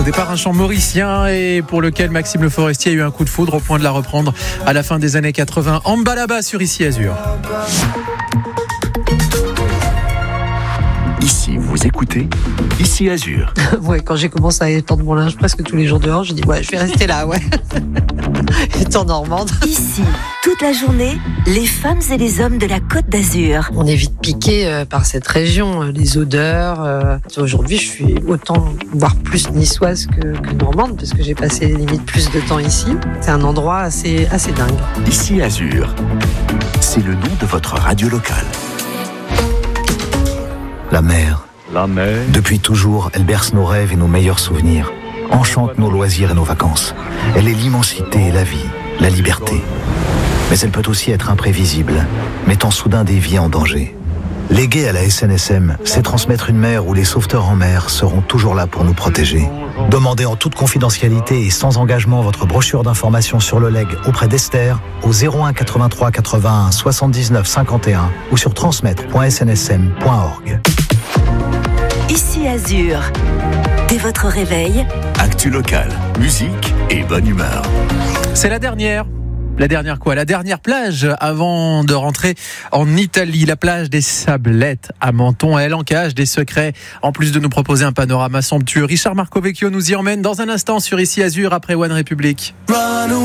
Au départ, un chant mauricien et pour lequel Maxime Le Forestier a eu un coup de foudre au point de la reprendre à la fin des années 80. Ambalaba sur Ici Azur. Ici, vous écoutez Ici Azur. Ouais, quand j'ai commencé à étendre mon linge presque tous les jours dehors, j'ai dit ouais, je vais rester là, ouais. Étant normande. Ici, toute la journée, les femmes et les hommes de la Côte d'Azur. On est vite piqué par cette région, les odeurs. Aujourd'hui, je suis autant, voire plus niçoise que normande, parce que j'ai passé limite plus de temps ici. C'est un endroit assez dingue. Ici Azur, c'est le nom de votre radio locale. La mer. La mer. Depuis toujours, elle berce nos rêves et nos meilleurs souvenirs, enchante nos loisirs et nos vacances. Elle est l'immensité et la vie, la liberté. Mais elle peut aussi être imprévisible, mettant soudain des vies en danger. Léguer à la SNSM, c'est transmettre une mer où les sauveteurs en mer seront toujours là pour nous protéger. Demandez en toute confidentialité et sans engagement votre brochure d'information sur le leg auprès d'Esther au 01 83 81 79 51 ou sur transmettre.snsm.org. Ici Azur. Dès votre réveil, Actu locale, musique et bonne humeur. C'est la dernière. La dernière plage avant de rentrer en Italie, la plage des Sablettes à Menton. Elle en cache des secrets. En plus de nous proposer un panorama somptueux, Richard Marcovecchio nous y emmène dans un instant sur Ici Azur après One Republic.